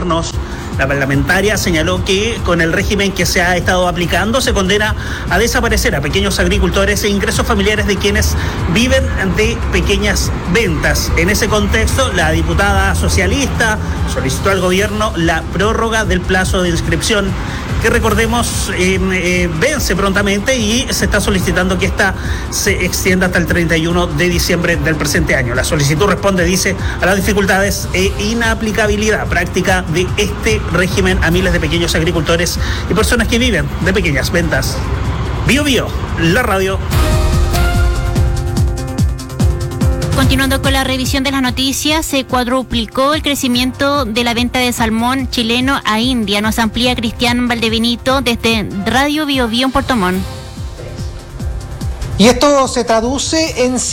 gobiernos. La parlamentaria señaló que con el régimen que se ha estado aplicando se condena a desaparecer a pequeños agricultores e ingresos familiares de quienes viven de pequeñas ventas. En ese contexto, la diputada socialista solicitó al gobierno la prórroga del plazo de inscripción, que recordemos vence prontamente, y se está solicitando que esta se extienda hasta el 31 de diciembre del presente año. La solicitud responde, dice, a las dificultades e inaplicabilidad práctica de este régimen a miles de pequeños agricultores y personas que viven de pequeñas ventas. Bio Bio, la radio. Continuando con la revisión de las noticias, se cuadruplicó el crecimiento de la venta de salmón chileno a India. Nos amplía Cristian Valdebenito desde Radio Bio Bio en Puerto Montt. Y esto se traduce en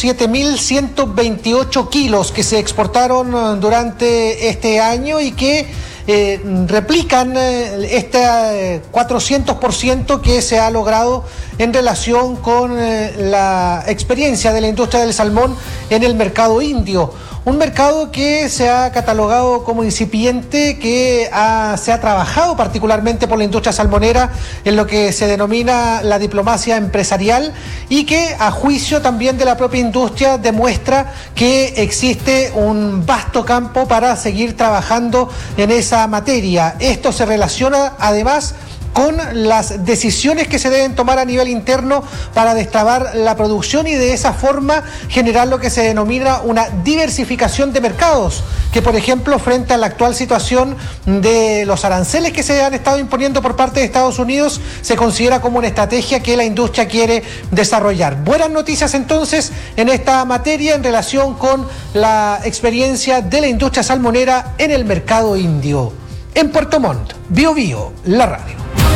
107.128 kilos que se exportaron durante este año y que replican este 400% que se ha logrado en relación con la experiencia de la industria del salmón en el mercado indio. Un mercado que se ha catalogado como incipiente, que se ha trabajado particularmente por la industria salmonera en lo que se denomina la diplomacia empresarial, y que a juicio también de la propia industria demuestra que existe un vasto campo para seguir trabajando en esa materia. Esto se relaciona además con las decisiones que se deben tomar a nivel interno para destrabar la producción y de esa forma generar lo que se denomina una diversificación de mercados, que por ejemplo frente a la actual situación de los aranceles que se han estado imponiendo por parte de Estados Unidos se considera como una estrategia que la industria quiere desarrollar. Buenas noticias entonces en esta materia en relación con la experiencia de la industria salmonera en el mercado indio. En Puerto Montt, Bio Bio, la radio.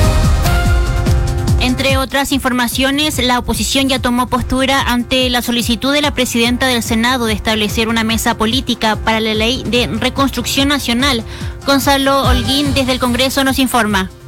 Entre otras informaciones, la oposición ya tomó postura ante la solicitud de la presidenta del Senado de establecer una mesa política para la ley de reconstrucción nacional. Gonzalo Holguín desde el Congreso nos informa.